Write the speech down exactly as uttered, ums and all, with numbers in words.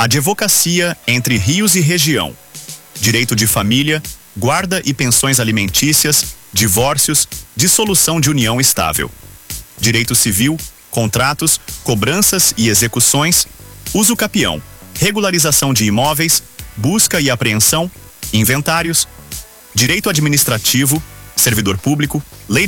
Advocacia entre rios e região, direito de família, guarda e pensões alimentícias, divórcios, dissolução de união estável, direito civil, contratos, cobranças e execuções, uso capião, regularização de imóveis, busca e apreensão, inventários, direito administrativo, servidor público, lei